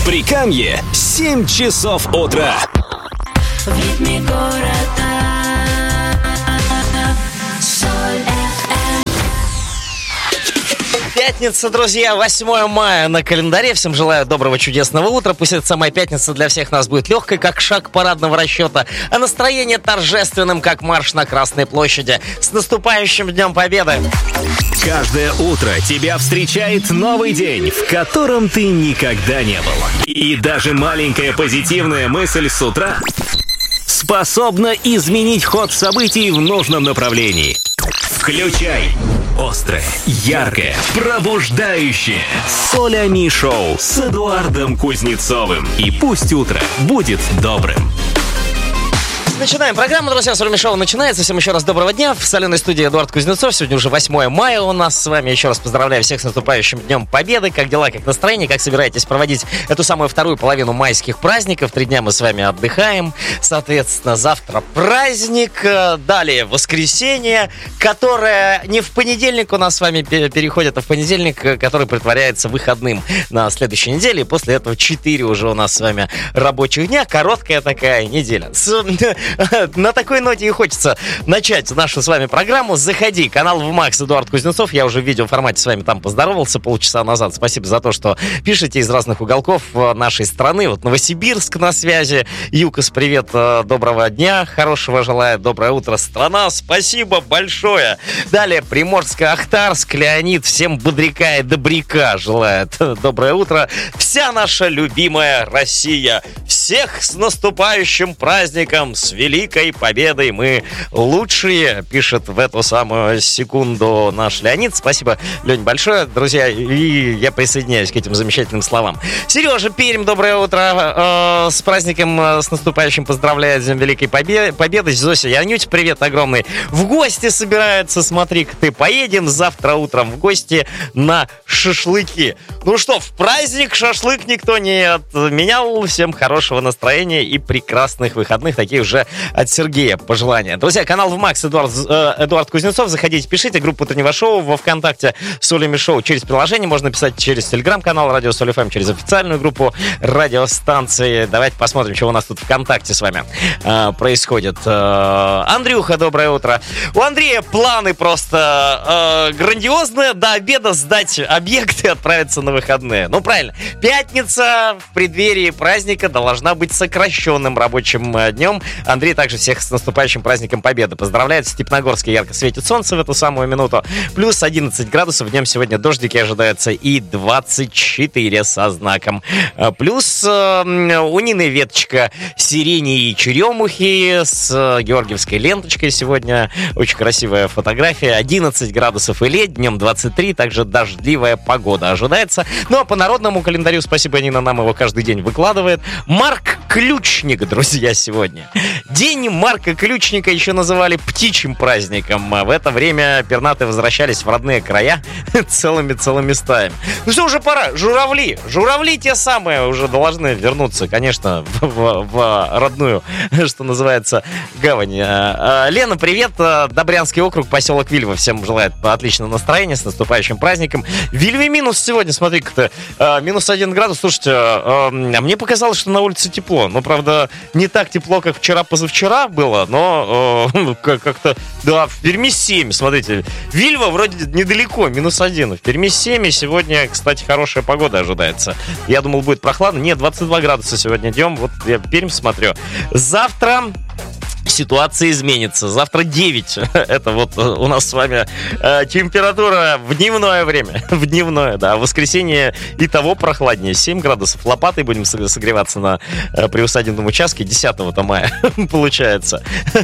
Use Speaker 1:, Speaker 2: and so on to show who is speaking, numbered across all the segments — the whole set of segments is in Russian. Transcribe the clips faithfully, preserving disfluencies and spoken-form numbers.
Speaker 1: В Прикамье семь часов утра.
Speaker 2: В ритме города.
Speaker 3: Пятница, друзья, восьмое мая на календаре. Всем желаю доброго, чудесного утра. Пусть эта самая пятница для всех нас будет легкой, как шаг парадного расчета, а настроение торжественным, как марш на Красной площади. С наступающим Днем Победы!
Speaker 1: Каждое утро тебя встречает новый день, в котором ты никогда не был. И даже маленькая позитивная мысль с утра способна изменить ход событий в нужном направлении. Включай острое, яркое, пробуждающее Солями шоу с Эдуардом Кузнецовым. И пусть утро будет добрым.
Speaker 3: Начинаем программу, друзья. Солями шоу начинается. Всем еще раз доброго дня. В соленой студии Эдуард Кузнецов. Сегодня уже восьмое мая у нас с вами. Еще раз поздравляю всех с наступающим Днем Победы. Как дела, как настроение, как собираетесь проводить эту самую вторую половину майских праздников? Три дня мы с вами отдыхаем. Соответственно, завтра праздник. Далее воскресенье, которое не в понедельник у нас с вами переходит, а в понедельник, который притворяется выходным на следующей неделе. И после этого четыре уже у нас с вами рабочих дня. Короткая такая неделя. На такой ноте и хочется начать нашу с вами программу. Заходи, канал ВМАКС, Эдуард Кузнецов. Я уже в видеоформате с вами там поздоровался полчаса назад. Спасибо за то, что пишете из разных уголков нашей страны. Вот Новосибирск на связи. Юкос, привет, доброго дня. Хорошего желаю, доброе утро, страна. Спасибо большое. Далее Приморско-Ахтарск, Леонид. Всем бодряка и добряка желает доброе утро. Вся наша любимая Россия. Всех с наступающим праздником, с великой победой. Мы лучшие, пишет в эту самую секунду наш Леонид. Спасибо, Лень, большое, друзья. И я присоединяюсь к этим замечательным словам. Сережа, Пермь, доброе утро. Э, с праздником, с наступающим поздравляет с великой побе- победой. Зося Янють, привет огромный. В гости собирается, смотри-ка ты. Поедем завтра утром в гости на шашлыки. Ну что, в праздник шашлык никто не отменял. Всем хорошего настроения и прекрасных выходных. Такие уже от Сергея пожелания. Друзья, канал ВМАКС, Эдуард, э, Эдуард Кузнецов. Заходите, пишите. Группу утреннего шоу во ВКонтакте Солями шоу через приложение. Можно писать через телеграм-канал Радио Соль эф эм, через официальную группу радиостанции. Давайте посмотрим, что у нас тут ВКонтакте с вами э, происходит. Э, Андрюха, доброе утро. У Андрея планы просто э, грандиозные. До обеда сдать объекты и отправиться на выходные. Ну, правильно. Пятница в преддверии праздника должна быть сокращенным рабочим днем. Андрей также всех с наступающим праздником Победы поздравляет. В Степногорске ярко светит солнце в эту самую минуту. Плюс одиннадцать градусов. Днем сегодня дождики ожидаются и двадцать четыре со знаком. Плюс э, у Нины веточка сирени и черемухи с георгиевской ленточкой. Сегодня очень красивая фотография. одиннадцать градусов и лед. Днем двадцать три. Также дождливая погода ожидается. Ну а по народному календарю, спасибо, Нина нам его каждый день выкладывает. Марк Ключник, друзья, сегодня. День Марка Ключника еще называли птичьим праздником. В это время пернатые возвращались в родные края целыми-целыми стаями. Ну что, уже пора. Журавли. Журавли те самые уже должны вернуться, конечно, в, в, в родную, что называется, гавань. Лена, привет. Добрянский округ, поселок Вильва. Всем желает отличного настроения, с наступающим праздником. В Вильве минус сегодня, смотри-ка-то. Минус один градус. Слушайте, а мне показалось, что на улице тепло. Ну, правда, не так тепло, как вчера-позавчера было, но э, как-то, да, в Перми семь, смотрите, Вильва вроде недалеко, минус один, в Перми семь, и сегодня, кстати, хорошая погода ожидается. Я думал, будет прохладно, нет, двадцать два градуса сегодня днем, вот я Пермь смотрю. Завтра ситуация изменится. Завтра девять. Это вот у нас с вами э, температура в дневное время. В дневное, да. В воскресенье и того прохладнее. семь градусов. Лопатой будем согреваться на э, приусадебном участке десятого мая. Получается.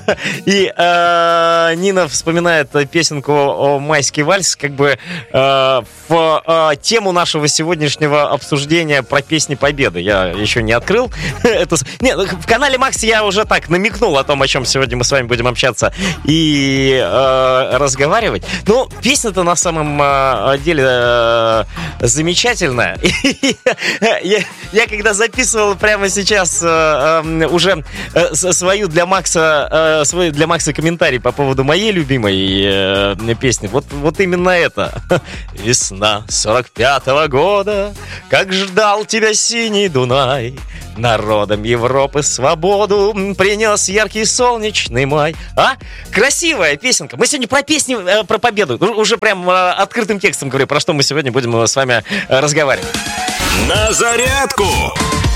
Speaker 3: И э, Нина вспоминает песенку о «Майский вальс», как бы э, в э, тему нашего сегодняшнего обсуждения про песни Победы. Я еще не открыл. Это... Нет, в канале Макс я уже так намекнул о том, о чем сегодня мы с вами будем общаться и э, разговаривать. Ну, песня-то на самом э, деле э, замечательная. я, я когда записывал прямо сейчас э, э, уже э, свою для Макса, э, свой для Макса комментарий по поводу моей любимой э, песни, вот, вот именно это. Весна сорок пятого года, как ждал тебя синий Дунай, народам Европы свободу принес яркий солнечный май. А? Красивая песенка. Мы сегодня про песни, э, про победу. Уже прям э, открытым текстом говорю, про что мы сегодня будем с вами э, разговаривать.
Speaker 1: На зарядку!